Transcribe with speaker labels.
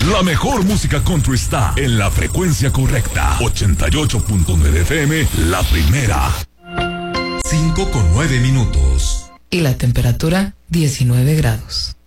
Speaker 1: La mejor música country está en la frecuencia correcta. 88.9 FM, la primera.
Speaker 2: 5:09.
Speaker 3: Y la temperatura, 19 grados.